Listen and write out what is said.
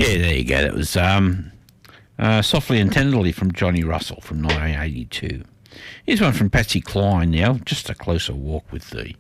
Yeah, there you go. That was Softly and Tenderly from Johnny Russell from 1982. Here's one from Patsy Cline now, Just a Closer Walk with Thee.